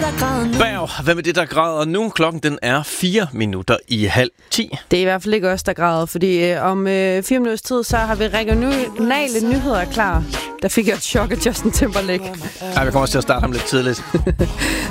der græder nu? Hvem er det, der græder nu? Klokken den er 9:04. Det er i hvert fald ikke os, der græder, fordi om 4 minutters tid, så har vi regionale nyheder klar. Der fik jeg et chok af Justin Timberlake. Ej, vi kommer også til at starte ham lidt tidligt.